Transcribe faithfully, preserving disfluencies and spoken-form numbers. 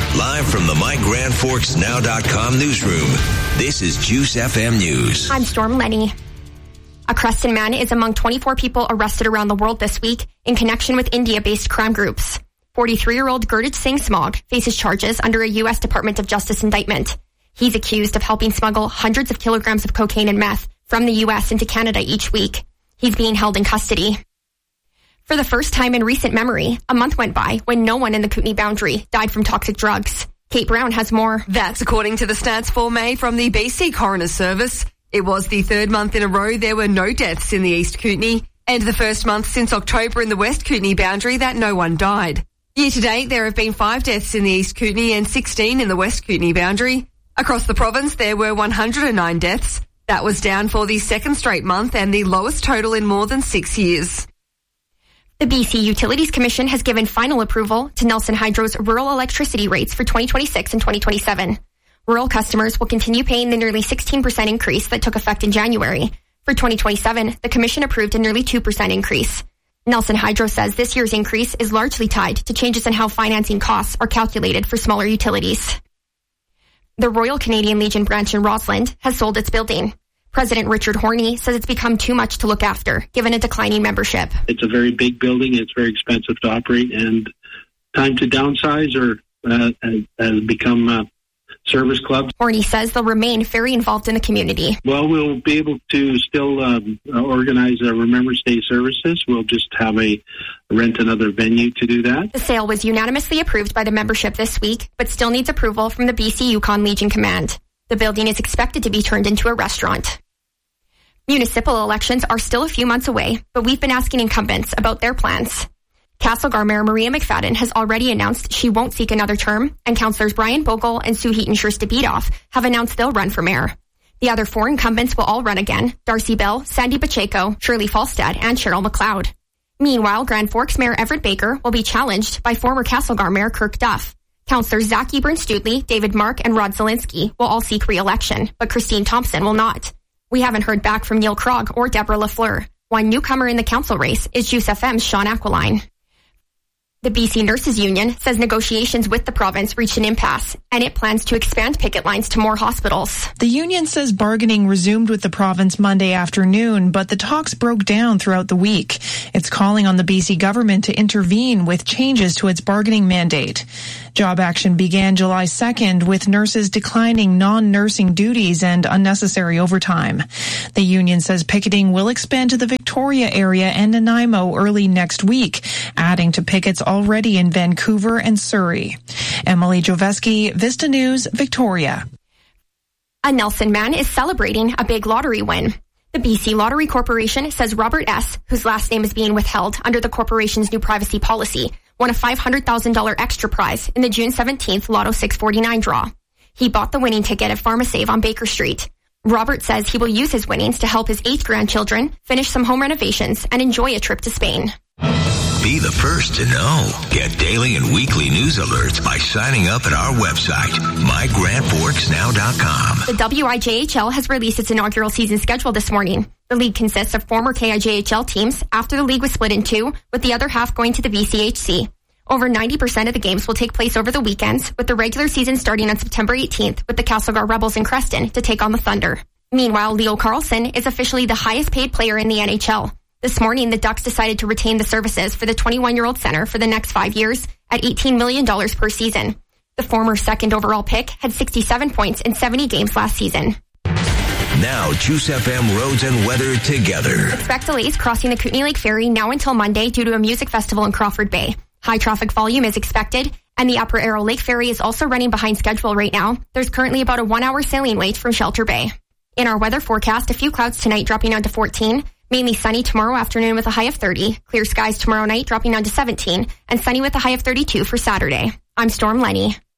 Live from the My Grand Forks Now dot com newsroom, this is Juice F M News. I'm Storm Lenny. A Creston man is among twenty-four people arrested around the world this week in connection with India-based crime groups. forty-three-year-old Gurdit Singh Smog faces charges under a U S Department of Justice indictment. He's accused of helping smuggle hundreds of kilograms of cocaine and meth from the U S into Canada each week. He's being held in custody. For the first time in recent memory, a month went by when no one in the Kootenay boundary died from toxic drugs. Kate Brown has more. That's according to the stats for May from the B C Coroner's Service. It was the third month in a row there were no deaths in the East Kootenay, and the first month since October in the West Kootenay boundary that no one died. Year to date, there have been five deaths in the East Kootenay and sixteen in the West Kootenay boundary. Across the province, there were one hundred nine deaths. That was down for the second straight month and the lowest total in more than six years. The B C Utilities Commission has given final approval to Nelson Hydro's rural electricity rates for twenty twenty-six and twenty twenty-seven. Rural customers will continue paying the nearly sixteen percent increase that took effect in January. For twenty twenty-seven, the Commission approved a nearly two percent increase. Nelson Hydro says this year's increase is largely tied to changes in how financing costs are calculated for smaller utilities. The Royal Canadian Legion branch in Rossland has sold its building. President Richard Horney says it's become too much to look after, given a declining membership. It's a very big building. It's very expensive to operate, and time to downsize or uh, has become uh, service clubs. Horney says they'll remain very involved in the community. Well, we'll be able to still um, organize uh, Remembrance Day services. We'll just have a rent another venue to do that. The sale was unanimously approved by the membership this week, but still needs approval from the B C Yukon Legion Command. The building is expected to be turned into a restaurant. Municipal elections are still a few months away, but we've been asking incumbents about their plans. Castlegar Mayor Maria McFadden has already announced she won't seek another term, and councillors Brian Bogle and Sue Heaton-Scherste-Bedoff have announced they'll run for mayor. The other four incumbents will all run again: Darcy Bell, Sandy Pacheco, Shirley Falstad, and Cheryl McLeod. Meanwhile, Grand Forks Mayor Everett Baker will be challenged by former Castlegar Mayor Kirk Duff. Councillors Zach Ebern-Studley, David Mark, and Rod Zielinski will all seek re-election, but Christine Thompson will not. We haven't heard back from Neil Krog or Deborah Lafleur. One newcomer in the council race is Juice F M's Sean Aquiline. The B C Nurses Union says negotiations with the province reached an impasse, and it plans to expand picket lines to more hospitals. The union says bargaining resumed with the province Monday afternoon, but the talks broke down throughout the week. It's calling on the B C government to intervene with changes to its bargaining mandate. Job action began July second with nurses declining non-nursing duties and unnecessary overtime. The union says picketing will expand to the Victoria area and Nanaimo early next week, adding to pickets already in Vancouver and Surrey. Emily Joveski, Vista News, Victoria. A Nelson man is celebrating a big lottery win. The B C Lottery Corporation says Robert S., whose last name is being withheld under the corporation's new privacy policy, won a five hundred thousand dollars extra prize in the June seventeenth Lotto six forty-nine draw. He bought the winning ticket at PharmaSave on Baker Street. Robert says he will use his winnings to help his eight grandchildren finish some home renovations and enjoy a trip to Spain. Be the first to know. Get daily and weekly news alerts by signing up at our website, my grand forks now dot com. The W I J H L has released its inaugural season schedule this morning. The league consists of former K I J H L teams after the league was split in two, with the other half going to the V C H C. Over ninety percent of the games will take place over the weekends, with the regular season starting on September eighteenth with the Castlegar Rebels in Creston to take on the Thunder. Meanwhile, Leo Carlson is officially the highest paid player in the N H L. This morning, the Ducks decided to retain the services for the twenty-one-year-old center for the next five years at eighteen million dollars per season. The former second overall pick had sixty-seven points in seventy games last season. Now, Juice F M roads and weather together. Expect delays crossing the Kootenay Lake Ferry now until Monday due to a music festival in Crawford Bay. High traffic volume is expected, and the Upper Arrow Lake Ferry is also running behind schedule right now. There's currently about a one-hour sailing wait from Shelter Bay. In our weather forecast, a few clouds tonight dropping down to fourteen. Mainly sunny tomorrow afternoon with a high of thirty. Clear skies tomorrow night dropping down to seventeen. And sunny with a high of thirty-two for Saturday. I'm Storm Lenny.